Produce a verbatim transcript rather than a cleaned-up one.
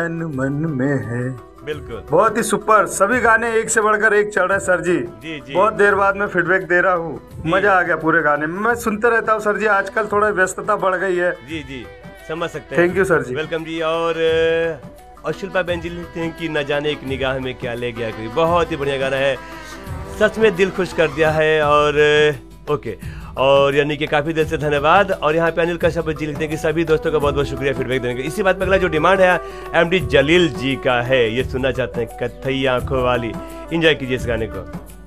मन में है। बिल्कुल, बहुत ही सुपर, सभी गाने एक से बढ़कर एक चल रहे हैं सर जी। जी जी बहुत देर बाद में फीडबैक दे रहा हूँ, मजा आ गया पूरे गाने में। मैं सुनते रहता हूँ सर जी, आजकल थोड़ा व्यस्तता बढ़ गई है। जी जी समझ सकते हैं। Thank you sir ji. Welcome जी। और और शिल्पा बहन जी लिखते हैं कि न जाने एक निगाह में क्या ले गया कोई। बहुत ही बढ़िया गाना है, सच में दिल खुश कर दिया है। और ओके, और यानी कि काफ़ी देर से धन्यवाद। और यहाँ पे अनिल कश्यप जी लिखते हैं कि सभी दोस्तों का बहुत बहुत शुक्रिया फीडबैक देने का। इसी बात पर अगला जो डिमांड है एमडी जलील जी का है, ये सुनना चाहते हैं, कथई आंखों वाली। एंजॉय कीजिए इस गाने को।